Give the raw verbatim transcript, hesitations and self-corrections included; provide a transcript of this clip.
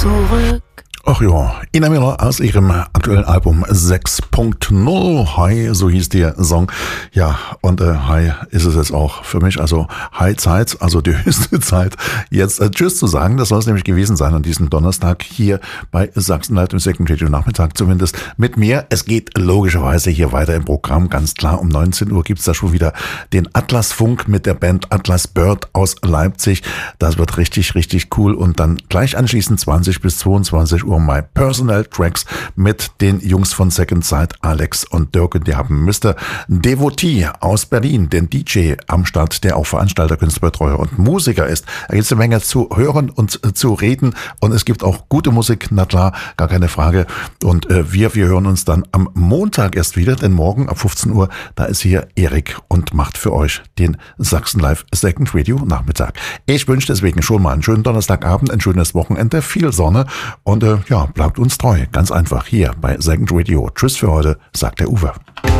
zurück. Ach ja, Ina Miller aus ihrem aktuellen Album sechs Punkt null. Hi, so hieß der Song. Ja, und äh, hi ist es jetzt auch für mich. Also Hi Zeit, also die höchste Zeit, jetzt äh, Tschüss zu sagen. Das soll es nämlich gewesen sein an diesem Donnerstag hier bei Sachsen-Live im Second Radio Nachmittag zumindest mit mir. Es geht logischerweise hier weiter im Programm. Ganz klar, um neunzehn Uhr gibt's da schon wieder den Atlasfunk mit der Band Atlas Bird aus Leipzig. Das wird richtig, richtig cool. Und dann gleich anschließend zwanzig bis zweiundzwanzig Uhr My Personal Tracks mit den Jungs von Second Sight, Alex und Dirk. Und die haben Mister Devotee aus Berlin, den D J am Start, der auch Veranstalter, Künstlerbetreuer und Musiker ist. Da gibt es eine Menge zu hören und zu reden. Und es gibt auch gute Musik, na klar, gar keine Frage. Und äh, wir, wir hören uns dann am Montag erst wieder, denn morgen ab fünfzehn Uhr, da ist hier Erik und macht für euch den Sachsen Live Second Radio Nachmittag. Ich wünsche deswegen schon mal einen schönen Donnerstagabend, ein schönes Wochenende, viel Sonne und äh, ja, bleibt uns treu. Ganz einfach hier bei Second Radio. Tschüss für heute, sagt der Uwe.